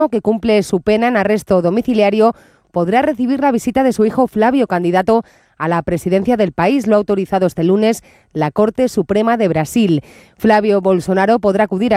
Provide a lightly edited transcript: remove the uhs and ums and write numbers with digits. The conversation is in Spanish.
que cumple su pena en arresto domiciliario, podrá recibir la visita de su hijo Flavio, candidato a la presidencia del país. Lo ha autorizado este lunes la Corte Suprema de Brasil. Flavio Bolsonaro podrá acudir